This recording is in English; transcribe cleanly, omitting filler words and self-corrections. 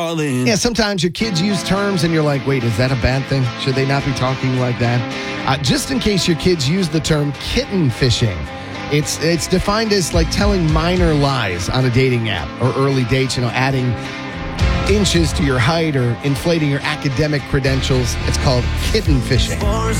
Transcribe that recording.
Yeah, sometimes your kids use terms and you're like, wait, is that a bad thing? Should they not be talking like that? Just in case your kids use the term kitten fishing. It's defined as like telling minor lies on a dating app or early dates, adding inches to your height or inflating your academic credentials. It's called kitten fishing.